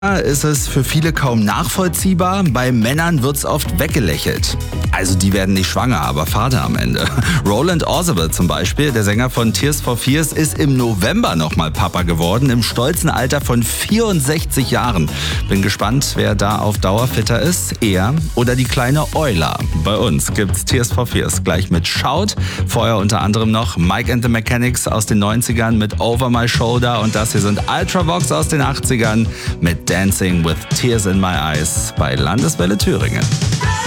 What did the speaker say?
ist es für viele kaum nachvollziehbar. Bei Männern wird's oft weggelächelt. Also die werden nicht schwanger, aber Vater am Ende. Roland Orzabal zum Beispiel, der Sänger von Tears for Fears, ist im November nochmal Papa geworden, im stolzen Alter von 64 Jahren. Bin gespannt, wer da auf Dauer fitter ist, er oder die kleine Eula. Bei uns gibt's Tears for Fears gleich mit Shout. Vorher unter anderem noch Mike and the Mechanics aus den 90ern mit Over My Shoulder und das hier sind Ultravox aus den 80ern mit Dancing with Tears in My Eyes bei Landeswelle Thüringen.